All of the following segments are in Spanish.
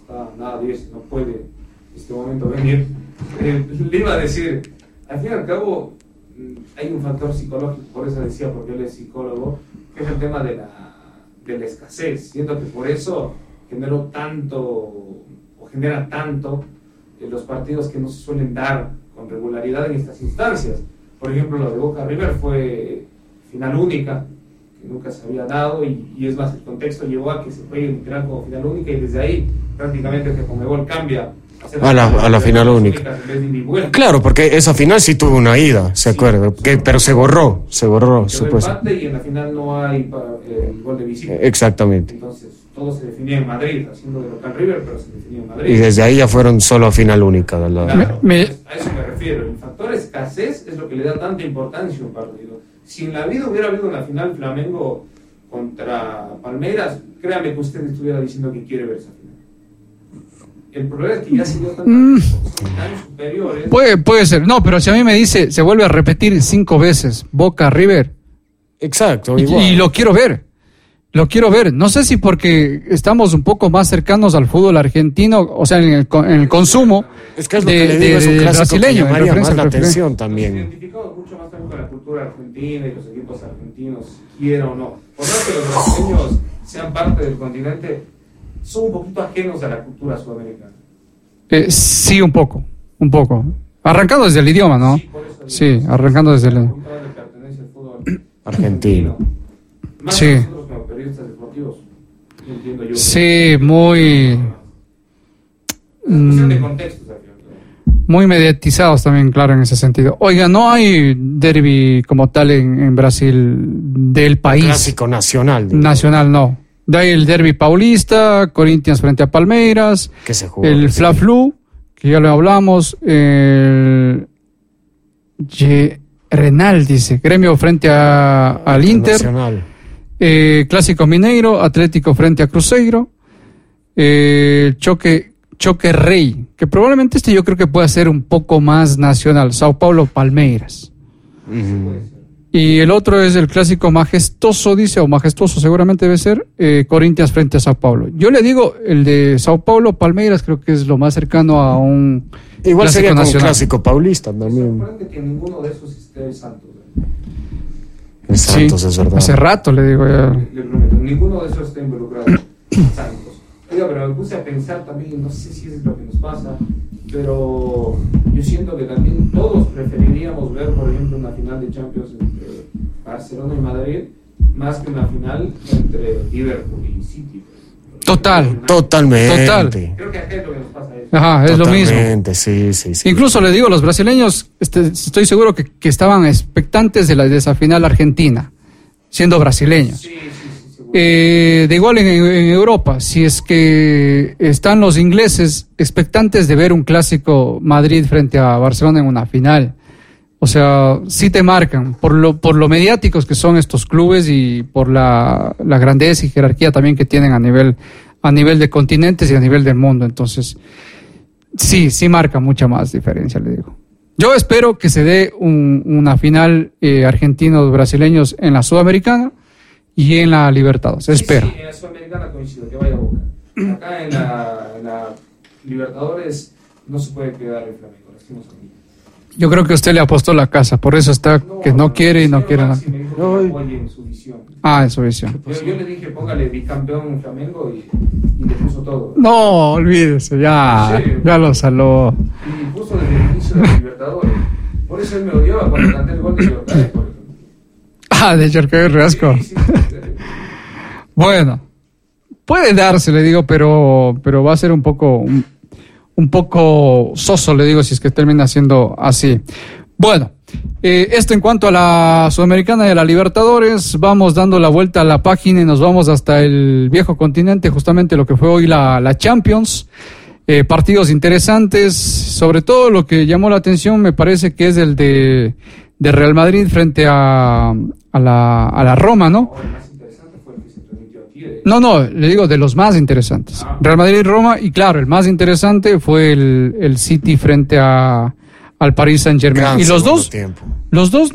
está nada de eso, no puede en este momento venir. Le iba a decir, al fin y al cabo, hay un factor psicológico, por eso decía, porque él es psicólogo, que es el tema de la escasez. Siento que por eso genera tanto los partidos que no se suelen dar con regularidad en estas instancias. Por ejemplo, lo de Boca River fue final única, que nunca se había dado, y es más, el contexto llevó a que se juegue literal como final única, y desde ahí prácticamente que Conmebol cambia a la final única. Claro, porque esa final sí tuvo una ida, se acuerda, pero se borró supuestamente. Y en la final no hay el gol de visita. Exactamente. Entonces, todo se definía en Madrid, haciendo de local River, pero se definía en Madrid. Y desde ahí ya fueron solo a final única. Claro, a eso me refiero. El factor escasez es lo que le da tanta importancia a un partido. Si en la vida hubiera habido una final Flamengo contra Palmeiras, créame que usted estuviera diciendo que quiere ver esa final. El problema es que ya se dio tan superiores. Puede ser, no, pero si a mí me dice, se vuelve a repetir 5 veces Boca River. Exacto, igual. Y lo quiero ver. No sé si porque estamos un poco más cercanos al fútbol argentino, o sea, en el consumo. Es que es lo que le digo, es un clásico brasileño, que llamaría más la atención también. Nos identificamos mucho más también con la cultura argentina y los equipos argentinos, quiera o no. Por más que los brasileños sean parte del continente, son un poquito ajenos a la cultura sudamericana. Sí, un poco. Arrancando desde el idioma, ¿no? Sí, arrancando desde el argentino. Más sí. Nosotros como periodistas deportivos, entiendo yo. Sí, muy... de contextos, muy mediatizados también, claro, en ese sentido. Oiga, no hay derbi como tal en Brasil del país. Clásico nacional. Nacional, no. De ahí el derbi paulista, Corinthians frente a Palmeiras, que se jugó, el Fla-Flu, que ya lo hablamos, el Renal, dice, Gremio frente al Inter, Nacional. Clásico Mineiro, Atlético frente a Cruzeiro, Choque Rey, que probablemente yo creo que pueda ser un poco más nacional, Sao Paulo Palmeiras. Y el otro es el clásico majestuoso, dice, o majestuoso seguramente debe ser, Corinthians frente a Sao Paulo. Yo le digo, el de Sao Paulo Palmeiras creo que es lo más cercano a un igual clásico sería nacional. Un clásico paulista también. Me sorprende que ninguno de esos esté el Santos. El Santos, sí, es verdad. Hace rato le digo ya. Le prometo, ninguno de esos está involucrado. Santos. Oiga, pero me puse a pensar también, no sé si es lo que nos pasa, pero yo siento que también todos preferiríamos ver, por ejemplo, una final de Champions entre Barcelona y Madrid, más que una final entre Liverpool y City. Totalmente. Creo que acá es lo que nos pasa. Ajá, es totalmente, lo mismo. Sí. Incluso le digo, los brasileños, estoy seguro que estaban expectantes de esa final argentina, siendo brasileños. Sí. De igual en Europa, si es que están los ingleses expectantes de ver un clásico Madrid frente a Barcelona en una final, o sea, sí te marcan por lo mediáticos que son estos clubes y por la grandeza y jerarquía también que tienen a nivel de continentes y a nivel del mundo. Entonces sí marca mucha más diferencia, le digo. Yo espero que se dé una final argentinos-brasileños en la Sudamericana y en la Libertadores, espero. Sí, en la Sudamericana coincido, que vaya Boca. Acá en la Libertadores no se puede quedar el Flamengo, lastimosamente. Yo creo que usted le apostó la casa, por eso está que no quiere y no quiere nada. En su visión. En su visión. Yo le dije, póngale bicampeón Flamengo y le puso todo. No, olvídese, ya lo saló. Y puso desde el inicio de la Libertadores. Por eso él me odiaba cuando canté el gol de Yorcae, por ejemplo. De Yorcae Rasco. Sí. Bueno, puede darse, le digo, pero va a ser un poco soso, le digo, si es que termina siendo así. Bueno, esto en cuanto a la Sudamericana y a la Libertadores. Vamos dando la vuelta a la página y nos vamos hasta el viejo continente, justamente lo que fue hoy la Champions. Partidos interesantes, sobre todo lo que llamó la atención me parece que es el de Real Madrid frente a la Roma, ¿no? No, le digo de los más interesantes. Real Madrid-Roma, y claro, el más interesante fue el City frente al Paris Saint-Germain. Y los dos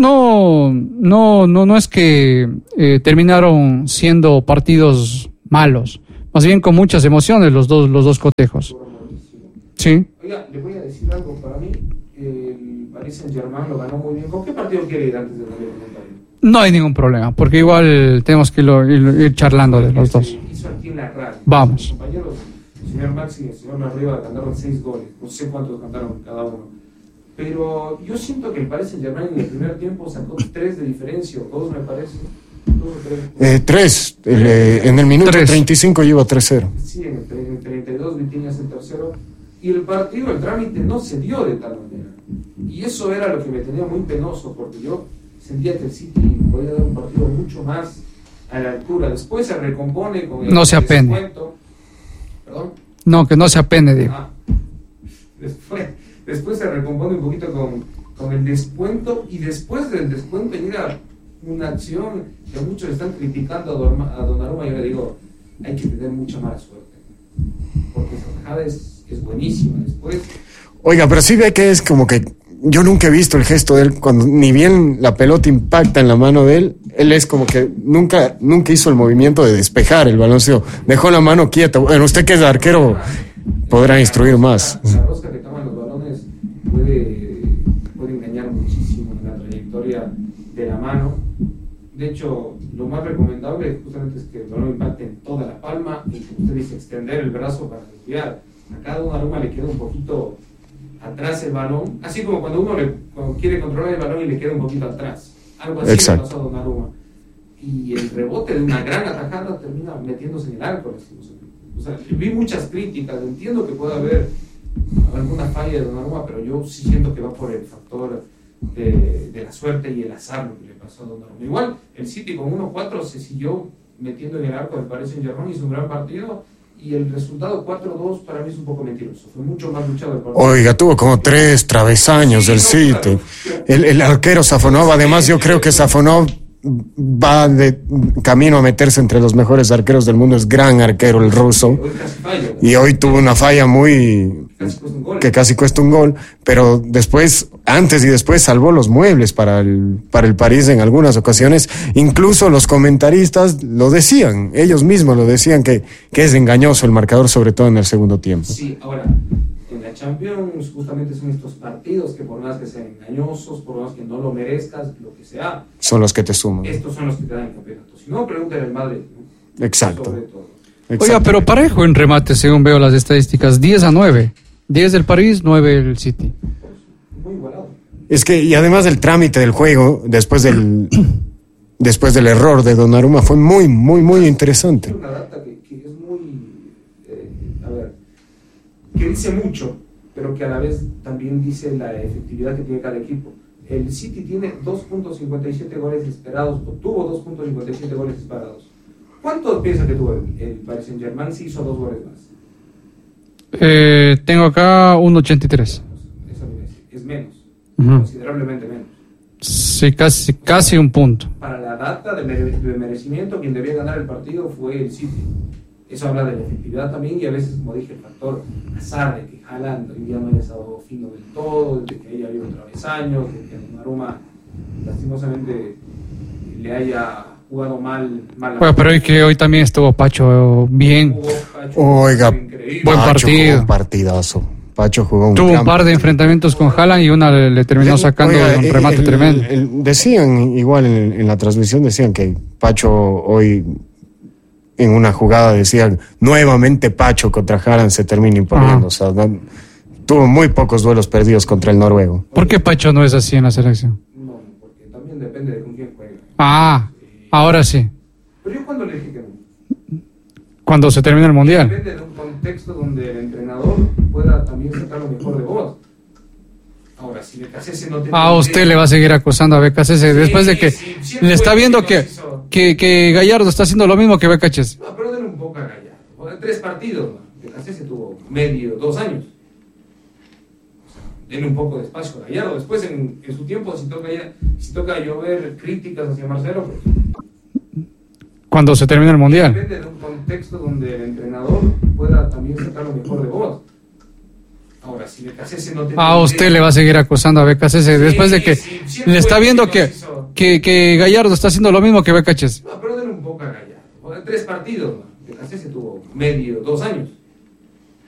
no es que terminaron siendo partidos malos. Más bien con muchas emociones los dos cotejos. Sí. Oiga, le voy a decir algo. Para mí, el Paris Saint-Germain lo ganó muy bien. ¿Con qué partido quiere ir antes de darle el comentario? No hay ningún problema, porque igual tenemos que ir charlando de los dos. Hizo aquí en la radio. Vamos. Los compañeros, el señor Maxi y el señor Larriba cantaron 6 goles. No sé cuántos cantaron cada uno. Pero yo siento que el Paris Saint-Germain en el primer tiempo sacó 3 de diferencia, o 2 me parece. 2 o 3. 3. En el minuto 35 lleva 3-0. Sí, en el 32 Vitinha es el tercero. Y el partido, el trámite no se dio de tal manera. Y eso era lo que me tenía muy penoso, porque yo sentía que el City podía dar un partido mucho más a la altura. Después se recompone con el No se apene. descuento. ¿Perdón? No, que no se apene, digo. Después se recompone un poquito con el descuento, y después del descuento llega una acción que muchos están criticando a Donnarumma. Yo le digo, hay que tener mucha mala suerte, porque esa tajada es buenísima. Después, Oiga, pero sí ve que es como que yo nunca he visto el gesto de él cuando ni bien la pelota impacta en la mano de él. Él es como que nunca hizo el movimiento de despejar el balón, dejó la mano quieta. Bueno, usted que es arquero podrá instruir más. La rosca que toman los balones puede engañar muchísimo en la trayectoria de la mano. De hecho, lo más recomendable justamente es que el balón impacte en toda la palma y, como usted dice, extender el brazo para desviar. A cada Donnarumma le queda un poquito atrás el balón, así como cuando uno cuando quiere controlar el balón y le queda un poquito atrás. Algo así le pasó a Donnarumma. Y el rebote de una gran atajada termina metiéndose en el arco. O sea, vi muchas críticas, entiendo que puede haber alguna falla de Donnarumma, pero yo sí siento que va por el factor de la suerte y el azar lo que le pasó a Donnarumma. Igual el City con 1-4 se siguió metiendo en el arco del Paris Saint-Germain, hizo un gran partido, y el resultado 4-2 para mí es un poco mentiroso, fue mucho más luchado el partido. Oiga, tuvo como 3 travesaños del City. Claro. El arquero Safonov, además yo creo que Safonov va de camino a meterse entre los mejores arqueros del mundo, es gran arquero el ruso, y hoy tuvo una falla que casi cuesta un gol, pero después, antes y después salvó los muebles para el París en algunas ocasiones. Incluso los comentaristas lo decían, ellos mismos lo decían, que es engañoso el marcador, sobre todo en el segundo tiempo. Sí, ahora, en la Champions justamente son estos partidos que por más que sean engañosos, por más que no lo merezcas, lo que sea, son los que te suman. Estos son los que te dan el campeonato. Si no, pregúntale al Madrid, ¿no? Exacto. Sobre todo. Oiga, pero parejo en remate, según veo las estadísticas, 10-9. 10 del París, 9 el City. Muy igualado. Es que, y además del trámite del juego, después del error de Donnarumma, fue muy, muy, muy interesante. Es una data que es muy, que dice mucho, pero que a la vez también dice la efectividad que tiene cada equipo. El City tiene 2.57 goles esperados, o tuvo 2.57 goles esperados. ¿Cuánto piensa que tuvo el Paris Saint-Germain si hizo 2 goles más? Tengo acá 1.83. Eso es menos, considerablemente menos. Sí, casi un punto. Para la data de merecimiento, quien debía ganar el partido fue el City. Eso habla de la efectividad también, y a veces, como dije, el factor azar de que Haaland hoy día no haya estado fino del todo, de que haya habido travesaños, de que Donnarumma lastimosamente le haya jugado mal. Bueno, pero hoy también estuvo Pacho bien. Oiga, buen partido. Un partidazo. Pacho jugó tuvo un par de enfrentamientos con Haaland y una le terminó sacando un remate tremendo. Decían, igual en la transmisión, decían que Pacho hoy, en una jugada, decían nuevamente Pacho contra Haaland se termina imponiendo. O sea, tuvo muy pocos duelos perdidos contra el noruego. ¿Por qué Pacho no es así en la selección? No, porque también depende de con quién juega. Ahora sí. Pero yo cuando le dije que no. Cuando se termina el Mundial. Depende de un contexto donde el entrenador pueda también sacar lo mejor de vos. Ahora, si Becasese no tiene... usted le va a seguir acusando a Becasese después de que le está viendo que Gallardo está haciendo lo mismo que Becasese. No, pero denle un poco a Gallardo. 3 partidos, Becasese tuvo medio, 2 años. O sea, denle un poco de espacio a Gallardo. Después, en su tiempo, si toca llover críticas hacia Marcelo, pues... Cuando se termina el Mundial. Depende de un contexto donde el entrenador pueda también sacar lo mejor de vos. Ahora, si Becasese no tiene... usted le va a seguir acusando a Becasese después de que le está viendo que Gallardo está haciendo lo mismo que Becasese. No, pero denle un poco a Gallardo. 3 partidos, BKC se tuvo 2 años.